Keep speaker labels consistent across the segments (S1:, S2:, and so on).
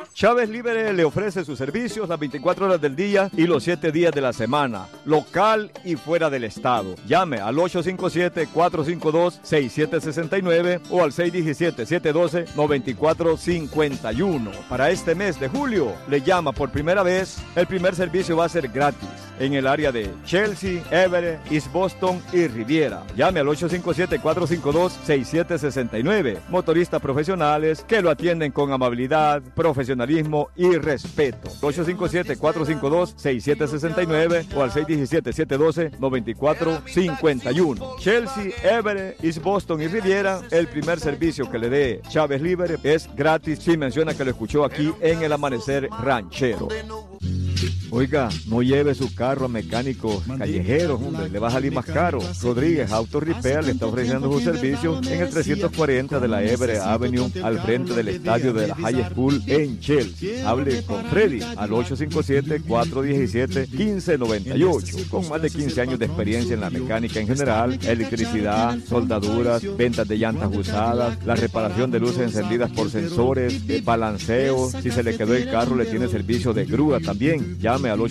S1: Chávez Libre le ofrece sus servicios las 24 horas del día y los 7 días de la semana, local y fuera del estado. Llame al 857-452-6769 o al 617-712-9451. Para este mes de julio, le llama por primera vez, el primer servicio va a ser gratis en el área de Chelsea, Everett, East Boston y Riviera. Llame al 857-452-6769. Motoristas profesionales que lo atienden con amabilidad, profesionalismo y respeto. 857-452-6769 o al 617-712-9451. Chelsea, Everett, East Boston y Riviera, el primer servicio que le dé Chávez Libre es gratis si menciona que lo escuchó aquí en El Amanecer Ranchero. Oiga, no lleve su carro a mecánicos callejeros, hombre, le va a salir más caro. Rodríguez Auto Repair le está ofreciendo sus servicios en el 340 de la Everett Avenue, al frente del estadio de la High School en Chelsea. Hable con Freddy al 857-417-1598. Con más de 15 años de experiencia en la mecánica en general, electricidad, soldaduras, ventas de llantas usadas, la reparación de luces encendidas por sensores, balanceo. Si se le quedó el carro, le tiene servicio de grúa también. Llame al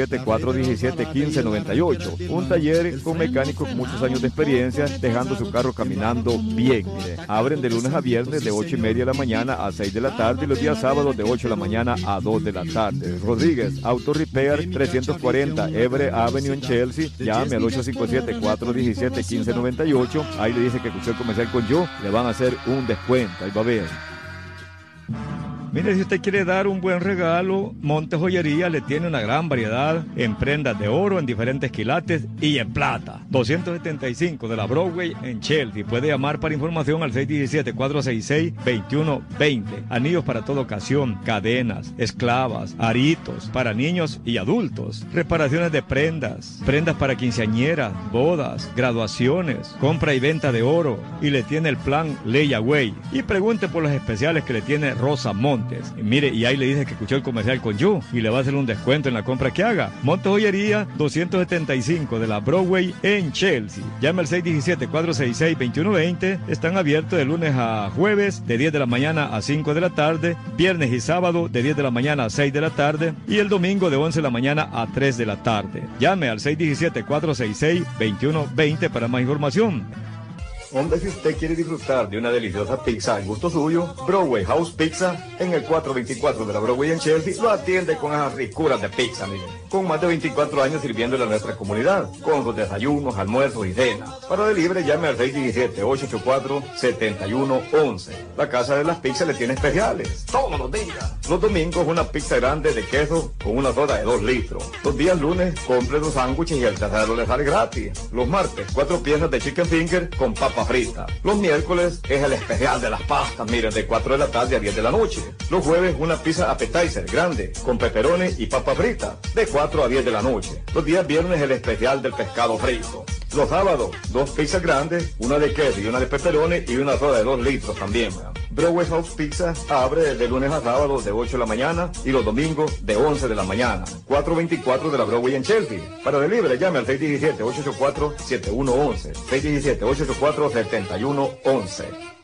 S1: 857-417-1598. Un taller con mecánicos con muchos años de experiencia, dejando su carro caminando bien. Mire, abren de lunes a viernes de 8:30 de la mañana a 6 de la tarde y los días sábados de 8 de la mañana a 2 de la tarde. Rodríguez Auto Repair, 340 Everett Avenue en Chelsea. Llame al 857-417-1598. Ahí le dice que escuchó el comercial con yo, le van a hacer un descuento. Ahí va a ver. Mire, si usted quiere dar un buen regalo, Monte Joyería le tiene una gran variedad en prendas de oro en diferentes quilates y en plata. 275 de la Broadway en Chelsea. Puede llamar para información al 617-466-2120. Anillos para toda ocasión, cadenas, esclavas, aritos para niños y adultos. Reparaciones de prendas, prendas para quinceañeras, bodas, graduaciones, compra y venta de oro. Y le tiene el plan Layaway. Y pregunte por los especiales que le tiene Rosa Montes. Y mire, y ahí le dice que escuchó el comercial con yo y le va a hacer un descuento en la compra que haga. Monte Joyería, 275 de la Broadway en Chelsea. Llame al 617-466-2120. Están abiertos de lunes a jueves de 10 de la mañana a 5 de la tarde, viernes y sábado de 10 de la mañana a 6 de la tarde y el domingo de 11 de la mañana a 3 de la tarde. Llame al 617-466-2120 para más información. Hombre, si usted quiere disfrutar de una deliciosa pizza al gusto suyo, Broadway House Pizza, en el 424 de la Broadway en Chelsea, lo atiende con esas ricuras de pizza, miren. Con más de 24 años sirviéndole a nuestra comunidad, con sus desayunos, almuerzos y cenas. Para delivery, llame al 617-884-7111. La Casa de las Pizzas le tiene especiales, todos los días. Los domingos, una pizza grande de queso con una soda de 2 litros. Los días lunes, compre 2 sándwiches y el tercero le sale gratis. Los martes, 4 piezas de chicken finger con papa frita. Los miércoles es el especial de las pastas, miren, de 4 de la tarde a 10 de la noche. Los jueves una pizza appetizer grande con pepperoni y papa frita, de 4 a 10 de la noche. Los días viernes el especial del pescado frito. Los sábados, 2 pizzas grandes, una de queso y una de pepperoni y una soda de 2 litros también. Broadway House Pizza abre de lunes a sábado de 8 de la mañana y los domingos de 11 de la mañana. 424 de la Broadway en Chelsea. Para delivery, llame al 617-884-7111. 617-884-7111.